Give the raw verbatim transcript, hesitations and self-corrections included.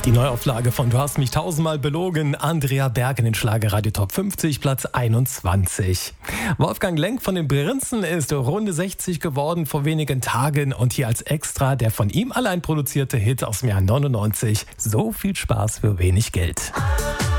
Die Neuauflage von Du hast mich tausendmal belogen, Andrea Berg in den Schlagerradio Top fünfzig, Platz einundzwanzig. Wolfgang Lenk von den Prinzen ist Runde sechzig geworden vor wenigen Tagen und hier als Extra der von ihm allein produzierte Hit aus dem Jahr neunundneunzig, So viel Spaß für wenig Geld.